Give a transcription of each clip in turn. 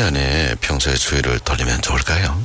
면에 평소에 주의를 돌리면 좋을까요?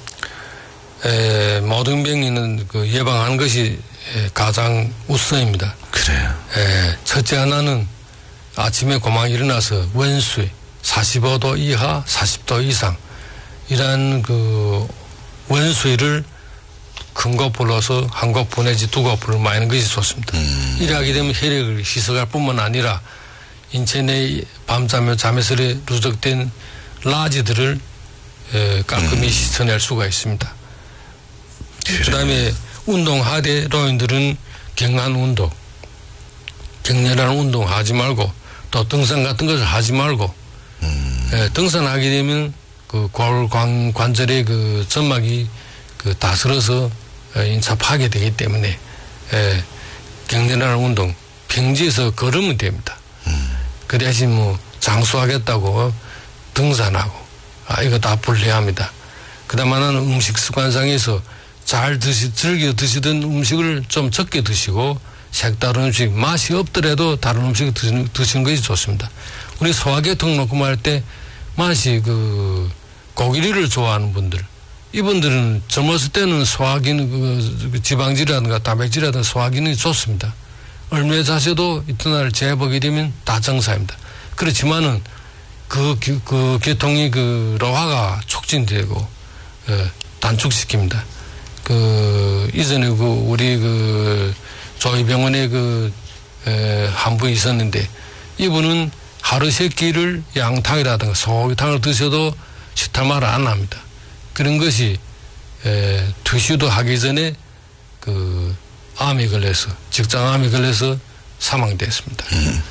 모든 병에는 그 예방하는 것이 가장 우선입니다. 그래요. 첫째 하나는 아침에 고막 일어나서 원수에 45도 이하 40도 이상 이런 그 원수를 큰 거풀 넣어서 한 거풀 내지 두 거풀을 마시는 것이 좋습니다. 이래 하게 되면 혈액을 희석할 뿐만 아니라 인체 내 잠에서 누적된 라지들을 깔끔히 씻어낼 수가 있습니다. 그 다음에 운동하되 노인들은 경한 운동, 격렬한 운동 하지 말고 또 등산 같은 것을 하지 말고 등산하게 되면 그 관절의 그 점막이 그 다스러서 인차 되기 때문에 격렬한 운동 평지에서 걸으면 됩니다. 그 대신 뭐 장수하겠다고 등산하고 이거 다 불리합니다. 그다음 하나는 음식 습관상에서 즐겨 드시던 음식을 좀 적게 드시고 색다른 음식 맛이 없더라도 다른 음식을 드시는 것이 좋습니다. 우리 소화계통 놓고 말할 때 맛이 그 고기를 좋아하는 분들 이분들은 젊었을 때는 소화기능 그 지방질이라든가 단백질이라든가 소화기능이 좋습니다. 얼마 자세도 이튿날 재보게 되면 다 정상입니다. 그렇지만은 그 계통이 그 로화가 촉진되고 단축시킵니다. 이전에 우리 조이병원에 한 분 있었는데 이분은 하루 3끼를 양탕이라든가 소고기탕을 드셔도 식탐을 안 합니다. 그런 것이 퇴시도 하기 전에 암에 걸려서 직장암에 걸려서 사망됐습니다.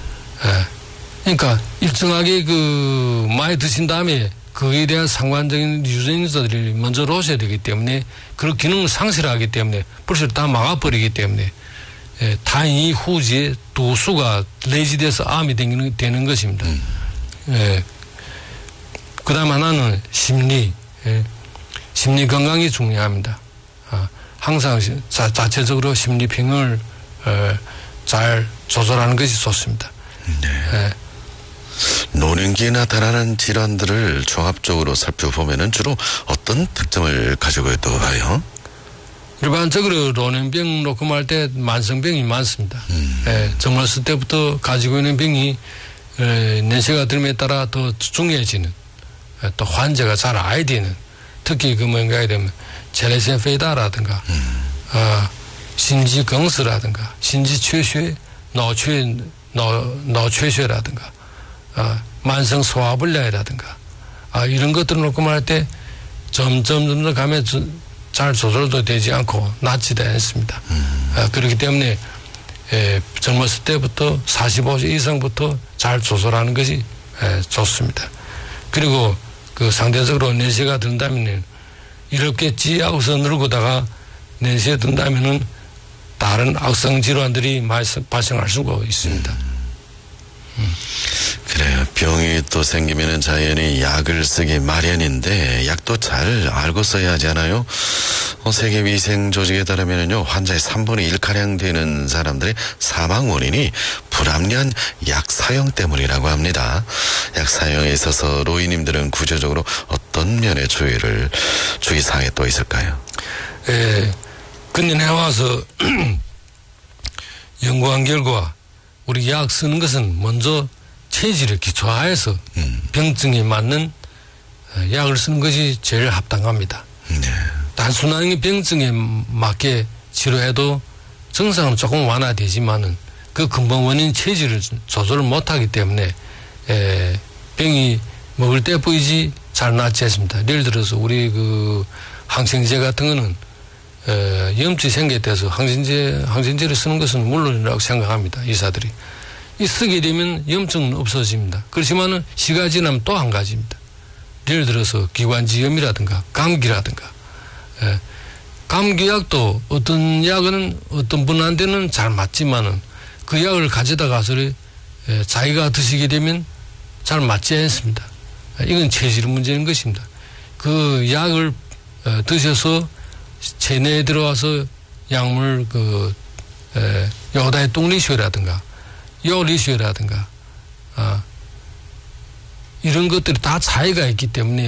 그러니까 일정하게 많이 드신 다음에 그에 대한 상관적인 유전자들이 먼저 오셔야 되기 때문에 그런 기능을 상실하기 때문에 벌써 다 막아버리기 때문에 단위 후지에 도수가 내지돼서 암이 되는 것입니다. 그 다음 하나는 심리 건강이 중요합니다. 항상 자체적으로 심리 평형을 잘 조절하는 것이 좋습니다. 노년기에 나타나는 질환들을 종합적으로 살펴보면은 주로 어떤 특징을 가지고 있다고 봐요? 일반적으로 노년병 놓고 말할 때 만성병이 많습니다. 젊었을 때부터 가지고 있는 병이年세가 들음에 따라 더 중요해지는 또 환자가 잘 알아야 되는 특히 뭔가 되면 첼레센페이다라든가 신지경스라든가 신지缺血, 노缺血라든가 만성 소화불량이라든가 이런 것들을 놓고 말할 때 점점 가면 잘 조절도 되지 않고 낫지도 않습니다. 그렇기 때문에 젊었을 때부터 45세 이상부터 잘 조절하는 것이 좋습니다. 그리고 상대적으로 내세가 든다면 이렇겠지 하고서 늙다가 내세에 든다면은 다른 악성 질환들이 발생할 수가 있습니다. 그래요. 병이 또 생기면은 자연히 약을 쓰기 마련인데 약도 잘 알고 써야 하잖아요. 세계위생조직에 따르면은요, 환자의 3분의 1가량 되는 사람들의 사망 원인이 불합리한 약 사용 때문이라고 합니다. 약 사용에 있어서 노인님들은 구체적으로 어떤 면의 주의사항이 또 있을까요? 근년에 와서 연구한 결과 우리 약 쓰는 것은 먼저 체질을 기초하여서 병증에 맞는 약을 쓰는 것이 제일 합당합니다. 단순한 병증에 맞게 치료해도 증상은 조금 완화되지만은 그 근본 원인 체질을 조절을 못하기 때문에 병이 먹을 때 보이지 잘 낫지 않습니다. 예를 들어서 우리 항생제 같은 거는 염증이 생겼대서 항생제를 쓰는 것은 물론이라고 생각합니다. 의사들이. 쓰게 되면 염증은 없어집니다. 그렇지만은 시간이 지나면 또 한 가지입니다. 예를 들어서 기관지염이라든가 감기라든가 감기약도 어떤 약은 어떤 분한테는 잘 맞지만은 그 약을 가져다 가서 자기가 드시게 되면 잘 맞지 않습니다. 이건 체질 문제인 것입니다. 그 약을 드셔서 체내에 들어와서 약물 요다의 똥리쇼라든가 요리쇼라든가 이런 것들이 다 차이가 있기 때문에